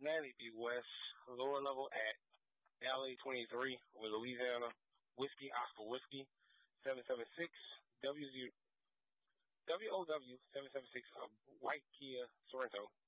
90 West, lower level at LA 23 with Louisiana Whiskey, Oscar Whiskey, 776 WOW 776 White Kia Sorento.